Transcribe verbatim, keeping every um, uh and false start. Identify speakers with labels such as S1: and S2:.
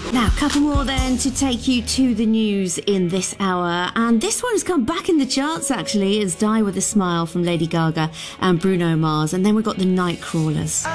S1: Now, a couple more then to take you to the news in this hour. And this one has come back in the charts, actually. It's Die With A Smile from Lady Gaga and Bruno Mars. And then we've got the Nightcrawlers.